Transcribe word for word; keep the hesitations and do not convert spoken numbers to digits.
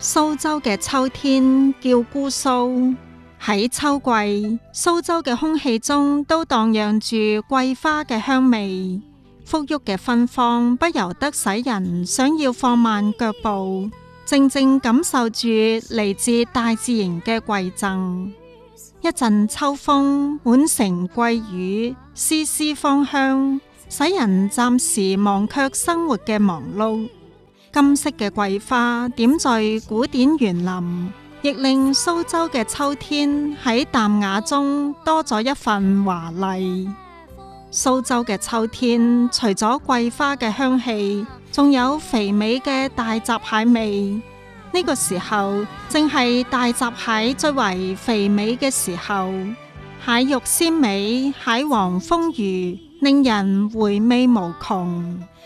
蘇州嘅秋天叫姑蘇，喺秋季，蘇州嘅空氣中都蕩漾住桂花嘅香味，馥郁嘅芬芳不由得使人想要放慢腳步，靜靜感受住嚟自大自然嘅饋贈。一陣秋風，滿城桂語，絲絲芳香，使人暫時忘卻生活嘅忙碌。金色嘅桂花點綴古典園林，亦令蘇州嘅秋天喺淡雅中多咗一份華麗。蘇州嘅秋天除咗桂花嘅香氣，仲有肥美嘅大閘蟹味。呢個時候正係大閘蟹最為肥美嘅時候，蟹肉鮮美，蟹黃豐腴，令人回味無窮。